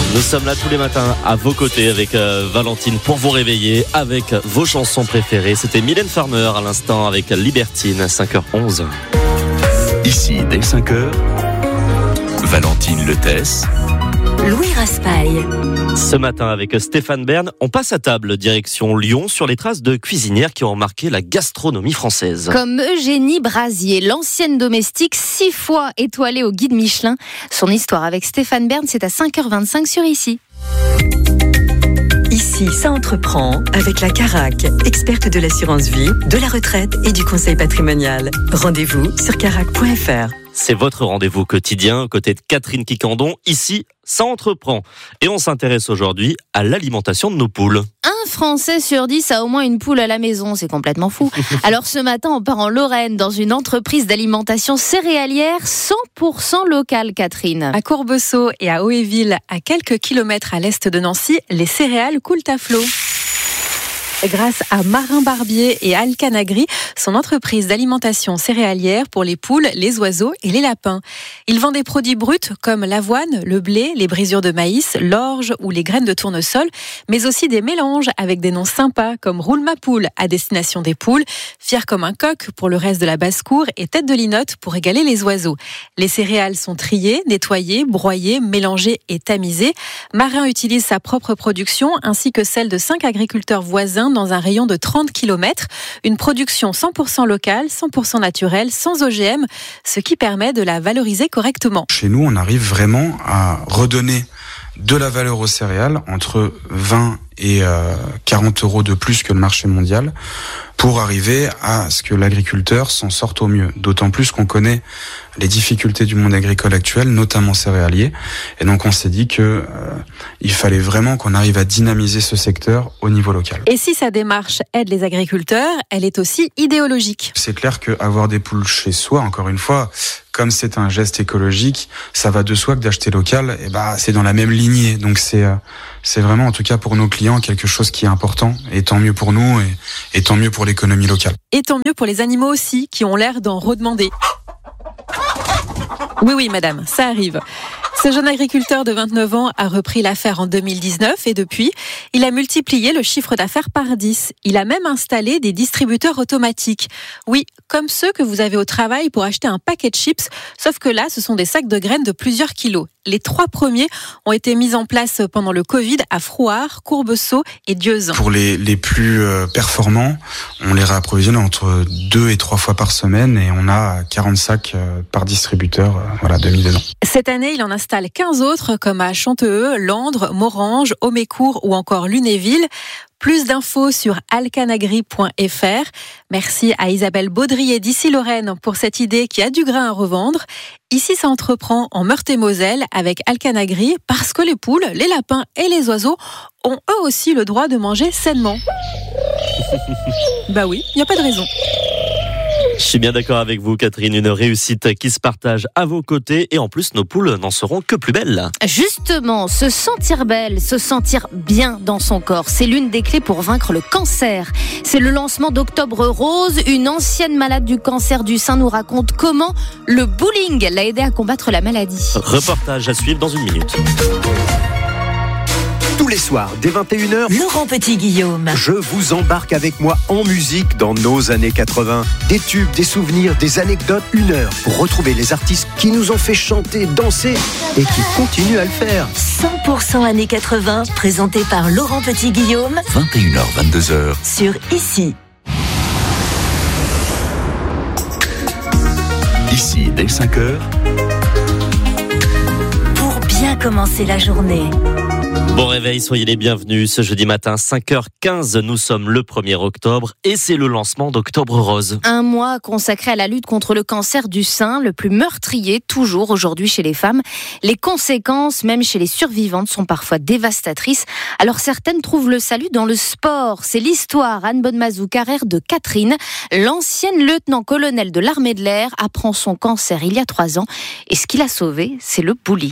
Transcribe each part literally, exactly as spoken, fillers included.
Nous sommes là tous les matins à vos côtés avec euh, Valentine pour vous réveiller avec vos chansons préférées. C'était Mylène Farmer à l'instant avec Libertine à cinq heures onze. Ici, dès cinq heures, Valentine Letès, Louis Raspail. Ce matin avec Stéphane Bern, on passe à table direction Lyon sur les traces de cuisinières qui ont marqué la gastronomie française. Comme Eugénie Brasier, l'ancienne domestique six fois étoilée au guide Michelin. Son histoire avec Stéphane Bern, c'est à cinq heures vingt-cinq sur Ici. Ici, ça entreprend avec la Carac, experte de l'assurance vie, de la retraite et du conseil patrimonial. Rendez-vous sur carac point f r. C'est votre rendez-vous quotidien aux côtés de Catherine Quicandon. Ici, ça entreprend. Et on s'intéresse aujourd'hui à l'alimentation de nos poules. Un Français sur dix a au moins une poule à la maison, c'est complètement fou. Alors ce matin, on part en Lorraine dans une entreprise d'alimentation céréalière cent pour cent locale, Catherine. À Courbeceau et à Oéville, à quelques kilomètres à l'est de Nancy, les céréales coulent à flot. Grâce à Marin Barbier et Alcanagri, son entreprise d'alimentation céréalière pour les poules, les oiseaux et les lapins. Il vend des produits bruts comme l'avoine, le blé, les brisures de maïs, l'orge ou les graines de tournesol, mais aussi des mélanges avec des noms sympas comme Roule ma poule à destination des poules, Fier comme un coq pour le reste de la basse-cour et Tête de linotte pour égaler les oiseaux. Les céréales sont triées, nettoyées, broyées, mélangées et tamisées. Marin utilise sa propre production ainsi que celle de cinq agriculteurs voisins dans un rayon de trente kilomètres. Une production cent pour cent locale, cent pour cent naturelle, sans O G M, ce qui permet de la valoriser correctement. Chez nous, on arrive vraiment à redonner de la valeur aux céréales, entre vingt et quarante euros de plus que le marché mondial, pour arriver à ce que l'agriculteur s'en sorte au mieux. D'autant plus qu'on connaît les difficultés du monde agricole actuel, notamment céréalier. Et donc on s'est dit que euh, il fallait vraiment qu'on arrive à dynamiser ce secteur au niveau local. Et si sa démarche aide les agriculteurs, elle est aussi idéologique. C'est clair qu'avoir des poules chez soi, encore une fois, comme c'est un geste écologique, ça va de soi que d'acheter local, et bah c'est dans la même lignée. Donc c'est euh, c'est vraiment, en tout cas pour nos clients, quelque chose qui est important. Et tant mieux pour nous, et, et tant mieux pour l'économie locale. Et tant mieux pour les animaux aussi, qui ont l'air d'en redemander. Oui, oui, madame, ça arrive. Ce jeune agriculteur de vingt-neuf ans a repris l'affaire en deux mille dix-neuf et depuis, il a multiplié le chiffre d'affaires par dix. Il a même installé des distributeurs automatiques. Oui, comme ceux que vous avez au travail pour acheter un paquet de chips, sauf que là, ce sont des sacs de graines de plusieurs kilos. Les trois premiers ont été mis en place pendant le Covid à Frouard, Courbeceau et Dieuze. Pour les, les plus euh, performants, on les réapprovisionne entre deux et trois fois par semaine et on a quarante sacs euh, par distributeur, euh, voilà, deux mille dedans. Cette année, il en installe quinze autres comme à Chanteeux, Landres, Morange, Aumécourt ou encore Lunéville. Plus d'infos sur alcanagri point f r. Merci à Isabelle Baudrier d'Ici Lorraine pour cette idée qui a du grain à revendre. Ici, ça entreprend en Meurthe-et-Moselle avec Alcanagri parce que les poules, les lapins et les oiseaux ont eux aussi le droit de manger sainement. Bah oui, il n'y a pas de raison. Je suis bien d'accord avec vous, Catherine. Une réussite qui se partage à vos côtés. Et en plus, nos poules n'en seront que plus belles. Justement, se sentir belle, se sentir bien dans son corps, c'est l'une des clés pour vaincre le cancer. C'est le lancement d'Octobre Rose. Une ancienne malade du cancer du sein nous raconte comment le bowling l'a aidé à combattre la maladie. Reportage à suivre dans une minute. Tous les soirs, dès vingt et une heures, Laurent Petit-Guillaume. je vous embarque avec moi en musique dans nos années quatre-vingts. Des tubes, des souvenirs, des anecdotes, une heure pour retrouver les artistes qui nous ont fait chanter, danser et qui continuent à le faire. cent pour cent années quatre-vingts, présenté par Laurent Petit-Guillaume vingt et une heures vingt-deux heures. sur Ici. Ici, dès cinq heures, Pour bien commencer la journée. Bon réveil, soyez les bienvenus. Ce jeudi matin, cinq heures quinze, nous sommes le premier octobre et c'est le lancement d'Octobre Rose. Un mois consacré à la lutte contre le cancer du sein, le plus meurtrier toujours aujourd'hui chez les femmes. Les conséquences, même chez les survivantes, sont parfois dévastatrices. Alors certaines trouvent le salut dans le sport. C'est l'histoire, Anne Bonnemazou-Carrère, de Catherine. L'ancienne lieutenant-colonel de l'armée de l'air apprend son cancer il y a trois ans. Et ce qui l'a sauvée, c'est le bowling.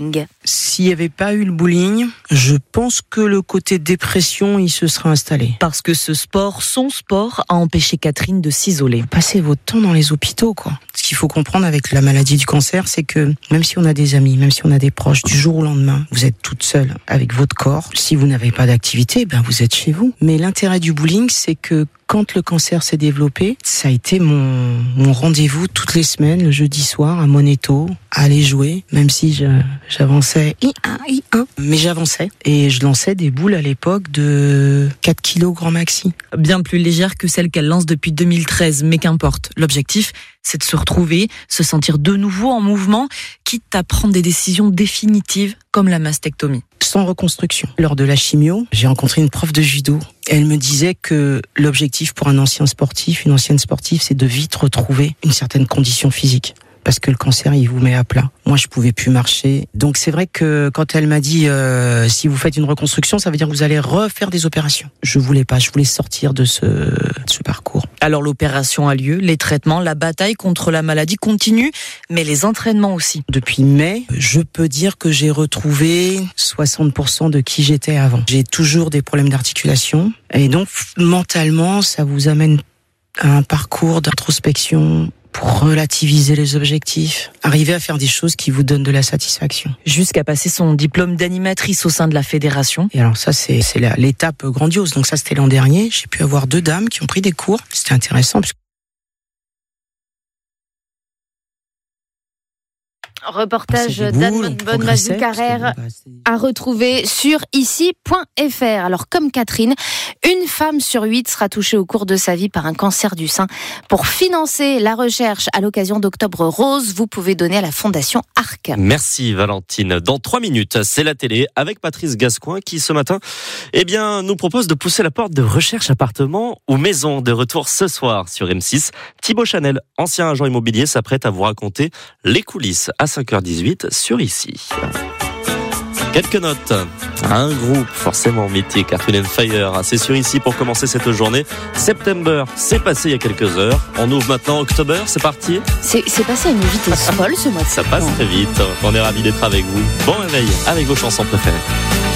s'il n'y avait pas eu le bowling, je pense que le côté dépression, il se serait installé. Parce que ce sport, son sport, a empêché Catherine de s'isoler. Passez votre temps dans les hôpitaux, quoi. Ce qu'il faut comprendre avec la maladie du cancer, c'est que même si on a des amis, même si on a des proches, du jour au lendemain, vous êtes toute seule avec votre corps. Si vous n'avez pas d'activité, ben vous êtes chez vous. Mais l'intérêt du bowling, c'est que quand le cancer s'est développé, ça a été mon, mon rendez-vous toutes les semaines, le jeudi soir, à Moneto, à aller jouer, même si je, j'avançais, I un, I un, mais j'avançais. Et je lançais des boules à l'époque de quatre kilos grand maxi. Bien plus légère que celle qu'elle lance depuis deux mille treize, mais qu'importe. L'objectif, c'est de se retrouver, se sentir de nouveau en mouvement, quitte à prendre des décisions définitives, comme la mastectomie. Sans reconstruction. Lors de la chimio, j'ai rencontré une prof de judo. Elle me disait que l'objectif pour un ancien sportif, une ancienne sportive, c'est de vite retrouver une certaine condition physique. Parce que le cancer, il vous met à plat. Moi, je pouvais plus marcher. Donc, c'est vrai que quand elle m'a dit euh, si vous faites une reconstruction, ça veut dire que vous allez refaire des opérations. Je voulais pas, je voulais sortir de ce, de ce parcours. Alors, l'opération a lieu, les traitements, la bataille contre la maladie continue, mais les entraînements aussi. Depuis mai, je peux dire que j'ai retrouvé soixante pour cent de qui j'étais avant. J'ai toujours des problèmes d'articulation. Et donc, mentalement, ça vous amène à un parcours d'introspection, pour relativiser les objectifs, arriver à faire des choses qui vous donnent de la satisfaction. Jusqu'à passer son diplôme d'animatrice au sein de la fédération. Et alors ça, c'est, c'est la, l'étape grandiose. Donc ça, c'était l'an dernier. J'ai pu avoir deux dames qui ont pris des cours. C'était intéressant. Parce que Reportage d'Anne Bonne-Mazou-Carrère à retrouver sur ici point f r. Alors, comme Catherine, une femme sur huit sera touchée au cours de sa vie par un cancer du sein. Pour financer la recherche à l'occasion d'Octobre Rose, vous pouvez donner à la Fondation Arc. Merci Valentine. Dans trois minutes, c'est la télé avec Patrice Gascoin qui, ce matin, eh bien, nous propose de pousser la porte de Recherche Appartement ou Maison. De retour ce soir sur M six. Thibaut Chanel, ancien agent immobilier, s'apprête à vous raconter les coulisses à cinq heures dix-huit sur Ici. Quelques notes. Un groupe forcément mythique, Earth, Wind and Fire. C'est sur Ici pour commencer cette journée. September, c'est passé il y a quelques heures. On ouvre maintenant October, c'est parti. C'est, c'est passé à une vitesse folle ce mois de Ça passe très vite. On est ravis d'être avec vous. Bon réveil avec vos chansons préférées.